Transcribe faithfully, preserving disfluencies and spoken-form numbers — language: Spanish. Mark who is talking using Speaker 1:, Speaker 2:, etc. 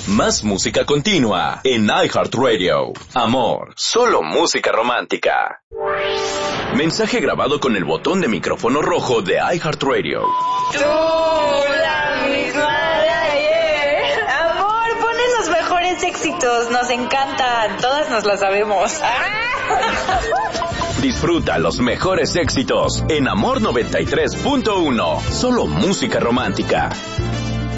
Speaker 1: Más música continua en iHeartRadio. Amor, solo música romántica. Mensaje grabado con el botón de micrófono rojo de iHeartRadio.
Speaker 2: Tú, la misma de ayer. Amor, ponen los mejores éxitos. Nos encantan. Todas nos las sabemos.
Speaker 1: Disfruta los mejores éxitos en Amor noventa y tres punto uno. Solo música romántica.